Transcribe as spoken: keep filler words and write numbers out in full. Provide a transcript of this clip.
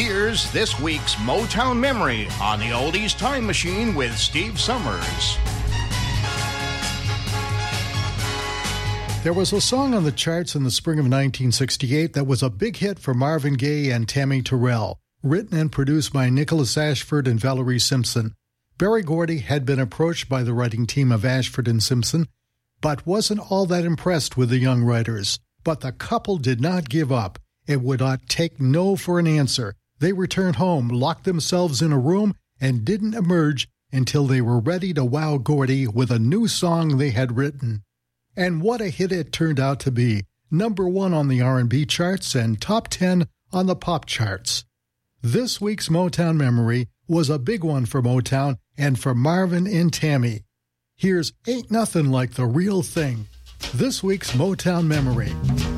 Here's this week's Motown Memory on the Oldies Time Machine with Steve Summers. There was a song on the charts in the spring of nineteen sixty-eight that was a big hit for Marvin Gaye and Tammy Terrell, written and produced by Nicholas Ashford and Valerie Simpson. Berry Gordy had been approached by the writing team of Ashford and Simpson, but wasn't all that impressed with the young writers. But the couple did not give up. It would not take no for an answer. They returned home, locked themselves in a room, and didn't emerge until they were ready to wow Gordy with a new song they had written. And what a hit it turned out to be. Number one on the R and B charts and top ten on the pop charts. This week's Motown Memory was a big one for Motown and for Marvin and Tammy. Here's Ain't Nothing Like the Real Thing. This week's Motown Memory.